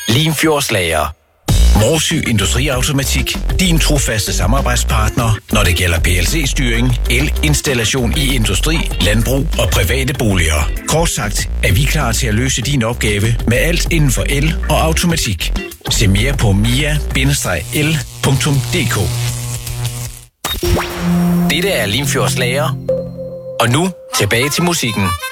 Limfjordslager. Morsø Industriautomatik. Din trofaste samarbejdspartner, når det gælder PLC-styring, elinstallation i industri, landbrug og private boliger. Kort sagt er vi klar til at løse din opgave med alt inden for el og automatik. Se mere på mia-el.dk. Dette er Limfjordslager. Og nu tilbage til musikken.